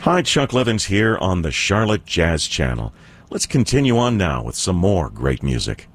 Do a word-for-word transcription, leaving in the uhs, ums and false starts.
Hi, Chuck Levins here on the Charlotte Jazz Channel. Let's continue on now with some more great music.